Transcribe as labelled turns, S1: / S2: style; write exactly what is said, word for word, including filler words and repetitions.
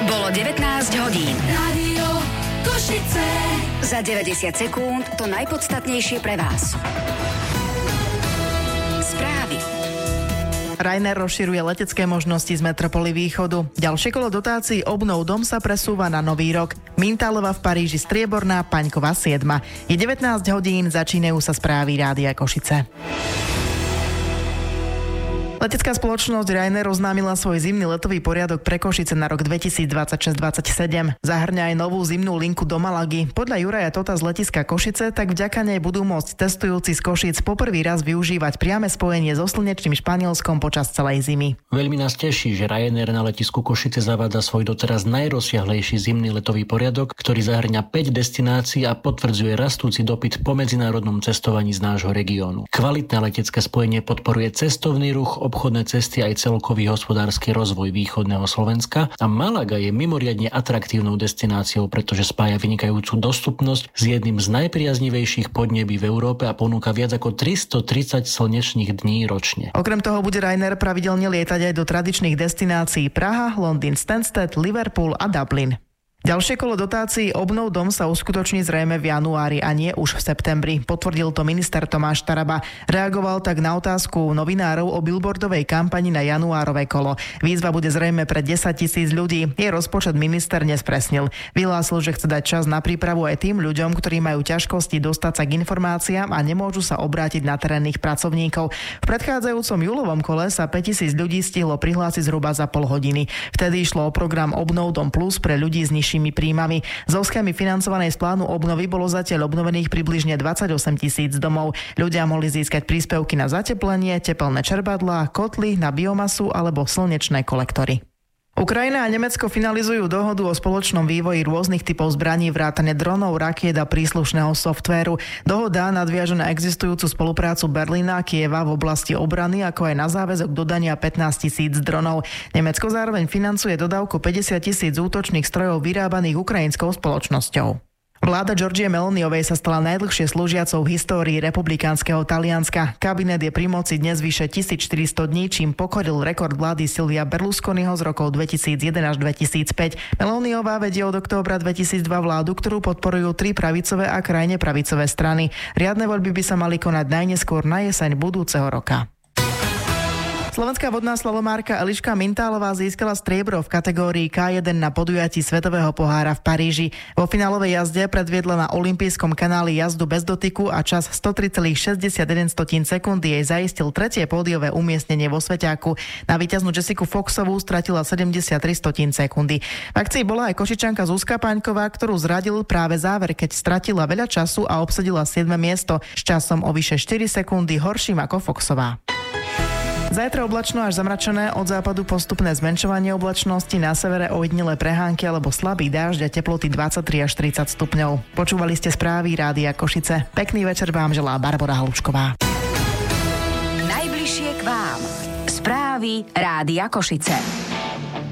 S1: Bolo devätnásť hodín.
S2: Rádio Košice.
S1: Za deväťdesiat sekúnd to najpodstatnejšie pre vás. Správy.
S3: Ryanair rozširuje letecké možnosti z metropoly východu. Ďalšie kolo dotácií Obnov dom sa presúva na nový rok. Mintálova v Paríži strieborná, Paňková siedma. Je devätnásť hodín, začínajú sa správy Rádia Košice. Letecká spoločnosť Ryanair oznámila svoj zimný letový poriadok pre Košice na rok dvetisícdvadsaťšesť dvadsaťsedem. Zahŕňa aj novú zimnú linku do Malagy. Podľa Juraja Tota z letiska Košice tak vďaka nej budú môcť cestujúci z Košíc poprvý raz využívať priame spojenie so slnečným Španielskom počas celej zimy.
S4: Veľmi nás teší, že Ryanair na letisku Košice zavádza svoj doteraz najrozsiahlejší zimný letový poriadok, ktorý zahŕňa päť destinácií a potvrdzuje rastúci dopyt po medzinárodnom cestovaní z nášho regiónu. Kvalitné letecké spojenie podporuje cestovný ruch, obchodné cesty aj celkový hospodársky rozvoj východného Slovenska a Malaga je mimoriadne atraktívnou destináciou, pretože spája vynikajúcu dostupnosť s jedným z najpriaznivejších podnebí v Európe a ponúka viac ako tristotridsať slnečných dní ročne.
S3: Okrem toho bude Ryanair pravidelne lietať aj do tradičných destinácií Praha, Londýn, Stansted, Liverpool a Dublin. Ďalšie kolo dotácií Obnov dom sa uskutoční zrejme v januári a nie už v septembri. Potvrdil to minister Tomáš Taraba. Reagoval tak na otázku novinárov o billboardovej kampani na januárové kolo. Výzva bude zrejme pre desaťtisíc ľudí. Jej rozpočet minister nespresnil. Vyhlásil, že chce dať čas na prípravu aj tým ľuďom, ktorí majú ťažkosti dostať sa k informáciám a nemôžu sa obrátiť na terénnych pracovníkov. V predchádzajúcom júlovom kole sa päťtisíc ľudí stihlo prihlásiť zhruba za pol hodiny. Vtedy išlo o program Obnov dom plus pre ľudí z nižšími príjmami. Zo schémy financovanej z plánu obnovy bolo zatiaľ obnovených približne dvadsaťosem tisíc domov. Ľudia mohli získať príspevky na zateplenie, tepelné čerpadlá, kotly na biomasu alebo slnečné kolektory. Ukrajina a Nemecko finalizujú dohodu o spoločnom vývoji rôznych typov zbraní vrátane dronov, rakiet a príslušného softvéru. Dohoda nadviaže na existujúcu spoluprácu Berlína a Kieva v oblasti obrany, ako aj na záväzok dodania pätnásť tisíc dronov. Nemecko zároveň financuje dodávku päťdesiat tisíc útočných strojov vyrábaných ukrajinskou spoločnosťou. Vláda Giorgie Meloniovej sa stala najdlhšie slúžiacou v histórii republikánskeho Talianska. Kabinet je pri moci dnes vyše tisícštyristo dní, čím pokoril rekord vlády Silvia Berlusconiho z rokov dvetisícjeden až dvetisícpäť. Meloniová vedie od októbra dvetisícdva vládu, ktorú podporujú tri pravicové a krajne pravicové strany. Riadne voľby by sa mali konať najneskôr na jeseň budúceho roka. Slovenská vodná slalomárka Eliška Mintálová získala striebro v kategórii ká jeden na podujatí Svetového pohára v Paríži. Vo finálovej jazde predviedla na olympijskom kanáli jazdu bez dotyku a čas sto tri celé šesťdesiatjeden sekundy jej zaistil tretie pódiové umiestnenie vo Sveťáku. Na víťaznú Jessiku Foxovú stratila sedemdesiattri sekundy. V akcii bola aj Košičanka Zuzka Paňková, ktorú zradil práve záver, keď stratila veľa času a obsadila siedme miesto s časom o vyše štyri sekundy horším ako Foxová. Zajtra oblačno až zamračené, od západu postupné zmenšovanie oblačnosti, na severe ojedinelé prehánky alebo slabý dážď a teploty dvadsaťtri až tridsať stupňov. Počúvali ste správy Rádia Košice. Pekný večer vám želá Barbora Halušková.
S1: Najbližšie k vám. Správy Rádia Košice.